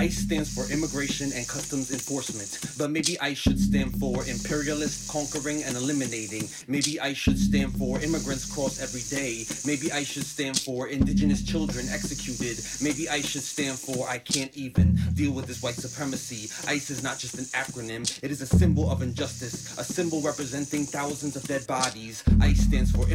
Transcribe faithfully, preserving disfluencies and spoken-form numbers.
ICE stands for Immigration and Customs Enforcement, but maybe ICE should stand for Imperialist, Conquering, and Eliminating. Maybe ICE should stand for Immigrants Cross Every Day. Maybe ICE should stand for Indigenous Children Executed. Maybe ICE should stand for I Can't Even Deal with This White Supremacy. ICE is not just an acronym, it is a symbol of injustice, a symbol representing thousands of dead bodies. ICE stands for